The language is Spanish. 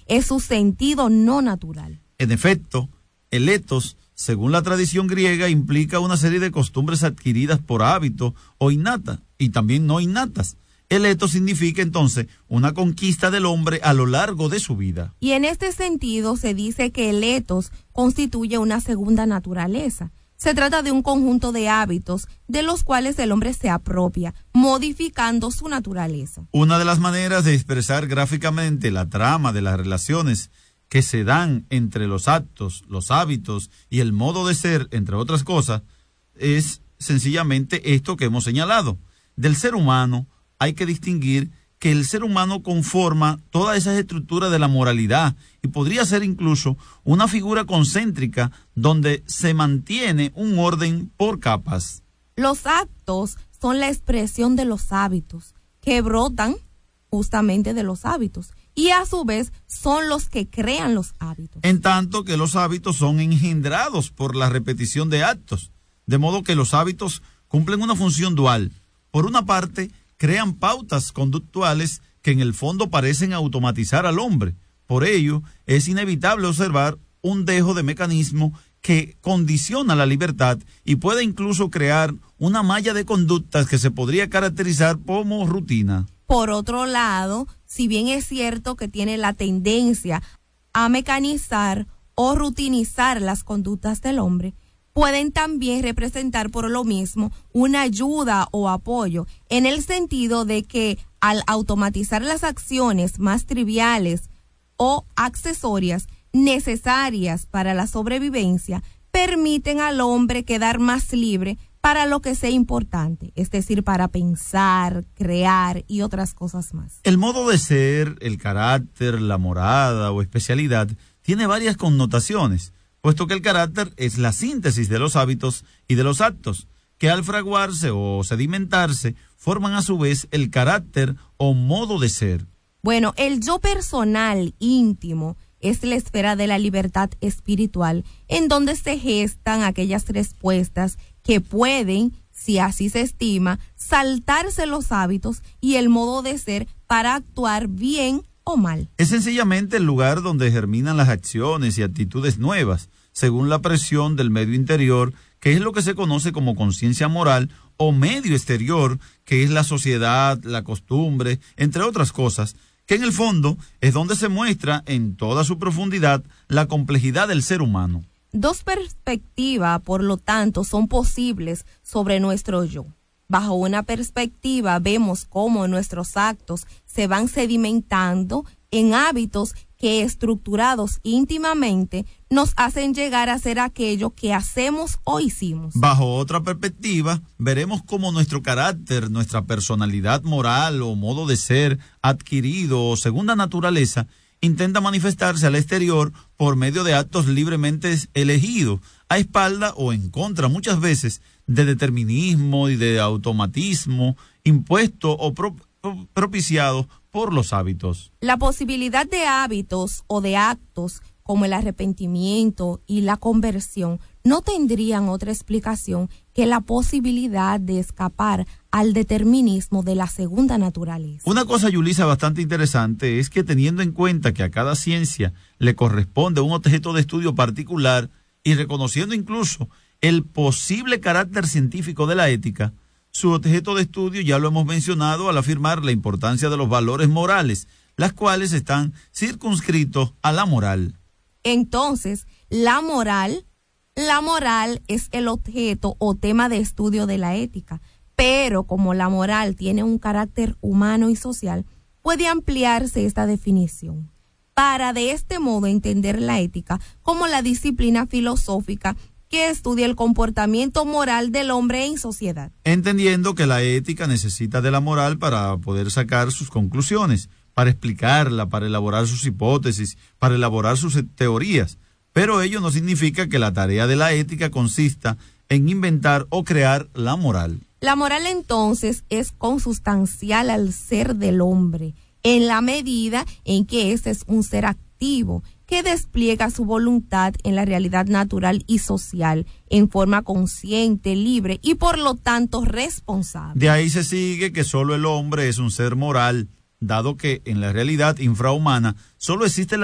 es su sentido no natural. En efecto, el etos, según la tradición griega, implica una serie de costumbres adquiridas por hábito o innatas, y también no innatas. El etos significa entonces una conquista del hombre a lo largo de su vida. Y en este sentido se dice que el etos constituye una segunda naturaleza. Se trata de un conjunto de hábitos de los cuales el hombre se apropia, modificando su naturaleza. Una de las maneras de expresar gráficamente la trama de las relaciones que se dan entre los actos, los hábitos y el modo de ser, entre otras cosas, es sencillamente esto que hemos señalado. Del ser humano hay que distinguir que el ser humano conforma todas esas estructuras de la moralidad y podría ser incluso una figura concéntrica donde se mantiene un orden por capas. Los actos son la expresión de los hábitos, que brotan justamente de los hábitos, y a su vez son los que crean los hábitos. En tanto que los hábitos son engendrados por la repetición de actos, de modo que los hábitos cumplen una función dual. Por una parte, crean pautas conductuales que en el fondo parecen automatizar al hombre. Por ello, es inevitable observar un dejo de mecanismo que condiciona la libertad y puede incluso crear una malla de conductas que se podría caracterizar como rutina. Por otro lado, si bien es cierto que tiene la tendencia a mecanizar o rutinizar las conductas del hombre, pueden también representar por lo mismo una ayuda o apoyo, en el sentido de que al automatizar las acciones más triviales o accesorias necesarias para la sobrevivencia, permiten al hombre quedar más libre para lo que sea importante, es decir, para pensar, crear y otras cosas más. El modo de ser, el carácter, la morada o especialidad tiene varias connotaciones, puesto que el carácter es la síntesis de los hábitos y de los actos, que al fraguarse o sedimentarse, forman a su vez el carácter o modo de ser. Bueno, el yo personal íntimo es la esfera de la libertad espiritual, en donde se gestan aquellas respuestas que pueden, si así se estima, saltarse los hábitos y el modo de ser para actuar bien o mal. Es sencillamente el lugar donde germinan las acciones y actitudes nuevas, según la presión del medio interior, que es lo que se conoce como conciencia moral, o medio exterior, que es la sociedad, la costumbre, entre otras cosas, que en el fondo es donde se muestra en toda su profundidad la complejidad del ser humano. Dos perspectivas, por lo tanto, son posibles sobre nuestro yo. Bajo una perspectiva vemos cómo nuestros actos se van sedimentando en hábitos que, estructurados íntimamente, nos hacen llegar a ser aquello que hacemos o hicimos. Bajo otra perspectiva, veremos cómo nuestro carácter, nuestra personalidad moral o modo de ser adquirido o segunda naturaleza intenta manifestarse al exterior por medio de actos libremente elegidos, a espalda o en contra muchas veces de determinismo y de automatismo impuesto o propiciado por los hábitos. La posibilidad de hábitos o de actos como el arrepentimiento y la conversión no tendrían otra explicación que la posibilidad de escapar al determinismo de la segunda naturaleza. Una cosa, Yulisa, bastante interesante es que, teniendo en cuenta que a cada ciencia le corresponde un objeto de estudio particular y reconociendo incluso el posible carácter científico de la ética, su objeto de estudio ya lo hemos mencionado al afirmar la importancia de los valores morales, las cuales están circunscritos a la moral. Entonces, la moral es el objeto o tema de estudio de la ética, pero como la moral tiene un carácter humano y social, puede ampliarse esta definición para de este modo entender la ética como la disciplina filosófica que estudia el comportamiento moral del hombre en sociedad. Entendiendo que la ética necesita de la moral para poder sacar sus conclusiones, para explicarla, para elaborar sus hipótesis, para elaborar sus teorías. Pero ello no significa que la tarea de la ética consista en inventar o crear la moral. La moral entonces es consustancial al ser del hombre, en la medida en que éste es un ser activo, que despliega su voluntad en la realidad natural y social, en forma consciente, libre y por lo tanto responsable. De ahí se sigue que solo el hombre es un ser moral, dado que en la realidad infrahumana solo existe la